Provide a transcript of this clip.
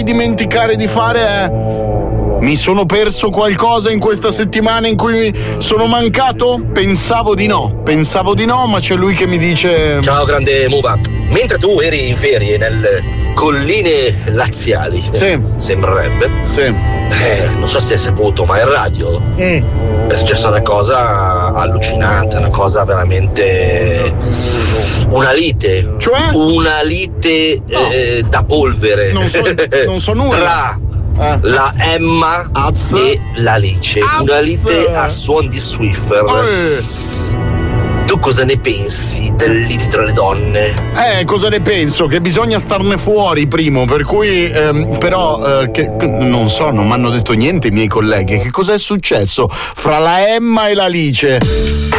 dimenticare di fare è: mi sono perso qualcosa in questa settimana in cui sono mancato? Pensavo di no, ma c'è lui che mi dice: ciao grande Muva, mentre tu eri in ferie nelle colline laziali, sì, sembrerebbe, sì, non so se hai saputo, ma in radio è successa una cosa allucinante, una cosa veramente, una lite, cioè una lite da polvere, non so nulla tra la Emma e l'Alice, una lite a suon di Swiffer. Tu cosa ne pensi del lite tra le donne? Cosa ne penso? Che bisogna starne fuori, primo, per cui però che non so, non mi hanno detto niente i miei colleghi. Che cosa è successo fra la Emma e l'Alice?